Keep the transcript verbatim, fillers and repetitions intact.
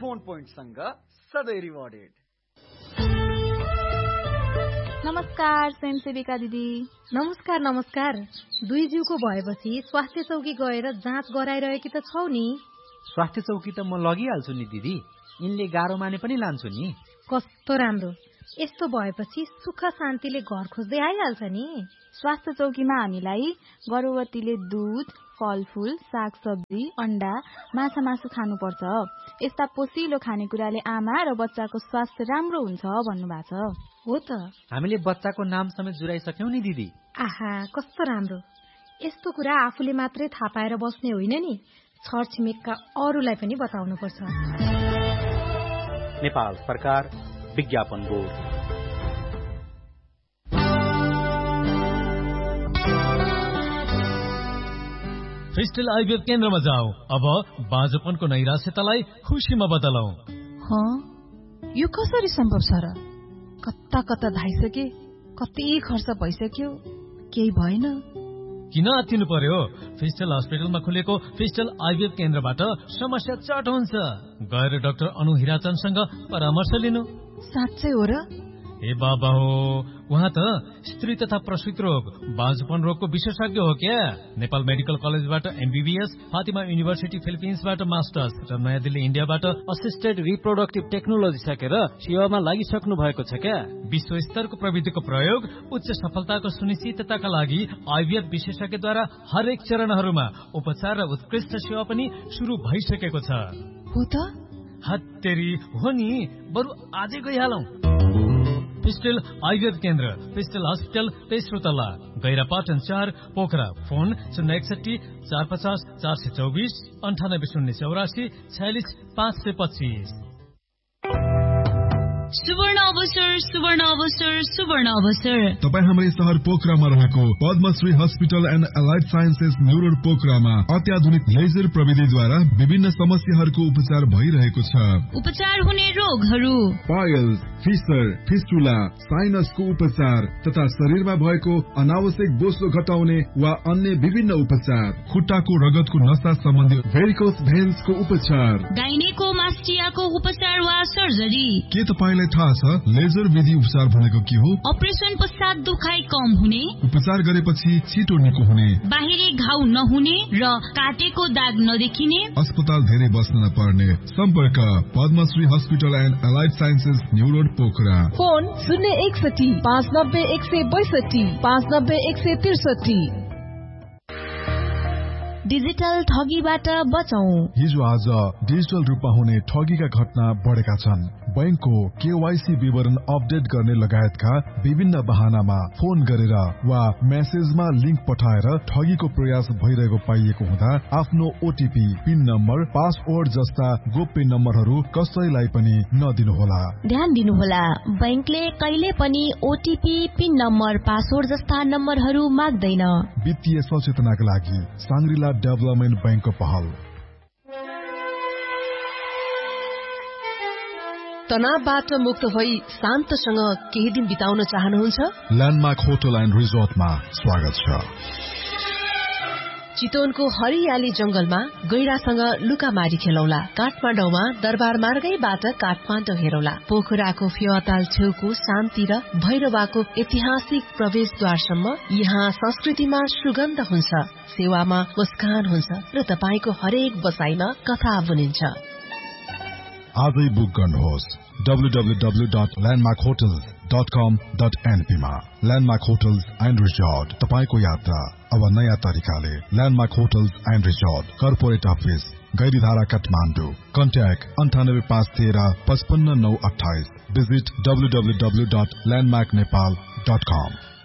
Phone point सँग सधैँ rewarded. नमस्कार स्वयंसेविका दिदी। नमस्कार नमस्कार। दुई जिउको भएपछि स्वास्थ्य चौकी गएर जाँच गराइरहेकी त छौ नि? स्वास्थ्य चौकी त म लगिहाल्छु नि दिदी, यिनले गाह्रो माने पनि लान्छु नि। कस्तो राम्रो, यस्तो भएपछि सुख शान्तिले घर खोज्दै आइहाल्छ नि। स्वास्थ्य चौकीमा हामीलाई गर्भवतीले दुध, फलफूल, सागसब्जी, अण्डा, माछा मासु खानुपर्छ। यस्ता पोषिलो खानेकुराले आमा र बच्चाको स्वास्थ्य राम्रो हुन्छ भन्नुभएको छ। हो त, हामीले बच्चाको नाम समेत जुराइसक्यौं नि दिदी। आहा कस्तो राम्रो। यस्तो कुरा आफूले मात्रै थाहा पाएर बस्ने होइन नि, छरछिमेकका अरूलाई पनि बताउनुपर्छ। नेपाल सरकार विज्ञापन बोर्ड। फिस्टल आइभीएफ केन्द्रमा जाऊ। अब बाँझोपनको नैराश्यतालाई खुसीमा बदलौ। हाँ, यो कसरी सम्भव छ र? कता कता धाइसके, कति खर्च भइसक्यो, केही भएन। किन आत्तिनु पर्यो? फिस्टल हस्पिटलमा खुलेको फिस्टल आइभीएफ केन्द्रबाट समस्या चट हुन्छ। गएर डाक्टर अनु हिराचन्दसँग परामर्श लिनु। साँच्चै हो र? ए बाबा हो, उहाँ त स्त्री तथा प्रसूति रोग, बाँझोपन रोगको विशेषज्ञ हो क्या। नेपाल मेडिकल कलेजबाट एमबीबीएस, फातिमा युनिभर्सिटी फिलिपिन्सबाट मास्टर्स र नयाँ दिल्ली इन्डियाबाट असिस्टेड रिप्रोडक्टिभ टेक्नोलोजी सकेर सेवामा लागिसक्नु भएको छ क्या। विश्व स्तरको प्रविधिको प्रयोग उच्च सफलताको सुनिश्चितताका लागि आइभीएफ विशेषज्ञद्वारा हरेक चरणहरूमा उपचार र उत्कृष्ट सेवा पनि शुरू भइसकेको छ। हो त? हत्तेरी हो नि, बरु आजै गइहालौं। फिस्टल आइभीएफ केन्द्र, फिस्टल हस्पिटल, तेस्रो तला, गैरापाटन चार, पोखरा। फोन शून्य एकसठी चार पचास चार सय चौबिस अन्ठानब्बे शून्य चौरासी छयालिस पाँच सय पच्चिस। सुवर्ण अवसर, सुवर्ण अवसर, सुवर्ण अवसर। तपाईँ हाम्रै शहर पोखरामा रहेको Padmashri hospital and allied sciences new road पोखरामा अत्याधुनिक लेजर प्रविधिद्वारा विभिन्न समस्याहरूको उपचार भइरहेको छ। उपचार हुने रोगहरू पाइल्स, फिसर, फिस्टुला, साइनसको उपचार तथा शरीरमा भएको अनावश्यक बोसो घटाउने वा अन्य विभिन्न उपचार। खुट्टाको रगतको नसा सम्बन्धी भेरिकोस भेन्सको उपचार। गाइनेकोमास्टियाको उपचार वा सर्जरी। के तपाईलाई थाहा छ लेजर विधि उपचार भनेको के हो? अपरेसन पश्चात दुखाइ कम हुने, उपचार गरेपछि छिटो निको हुने, बाहिरी घाउ नहुने र काटेको दाग नदेखिने, अस्पताल धेरै बस्न नपर्ने। सम्पर्क Padmashri hospital and allied sciences new road Pokhara. Phone शून्य एकसठी पाँच नब्बे एक सय बैसठी पाँच नब्बे एक सय त्रिसठी। डिजिटल ठगीबाट बचौं। हिजो आज डिजिटल रूपमा हुने ठगीका घटना बढेका छन्। बैंकको केवाईसी विवरण अपडेट गर्ने लगायतका विभिन्न बहानामा फोन गरेर वा मेसेजमा लिंक पठाएर ठगीको प्रयास भइरहेको पाइएको हुँदा आफ्नो ओटीपी, पिन नम्बर, पासवर्ड जस्ता गोप्य नम्बरहरू कसैलाई पनि नदिनुहोला। ध्यान दिनुहोला, बैंकले कहिले पनि ओटीपी, पिन नम्बर, पासवर्ड जस्ता नम्बरहरू माग्दैन। वित्तीय सचेतनाका लागि साङ्ग्रिला डेभलपमेन्ट बैंकको पहल। तनावबाट मुक्त भई शान्तसँग केही दिन बिताउन चाहनुहुन्छ? ल्यान्डमार्क होटल एन्ड रिजोर्टमा स्वागत छ। चितवनको हरियाली जंगलमा गैरासँग लुकामारी खेलौला। काठमाडौँमा दरबार मार्गैबाट काठमाडौँ हेरौला। पोखराको फेवाताल छेउको शान्ति र भैरवाको ऐतिहासिक प्रवेशद्वारसम्म यहाँ संस्कृतिमा सुगन्ध हुन्छ, सेवामा मुस्कान हुन्छ र तपाईको हरेक बसाइमा कथा बुनिन्छ। आजै बुक गर्नुहोस् W W W dot landmark hotels dot कम डट एनपी मा। ल्यान्डमार्क होटल्स एन्ड रिजोर्ट, तपाईको यात्रा अब नयाँ तरिकाले। Landmark hotels and resort, corporate office, Gairidhara, Kathmandu. Contact अन्ठानब्बे पाँच तेह्र पचपन्न नौ अठाइस। Visit W W W dot landmark Nepal dot कम।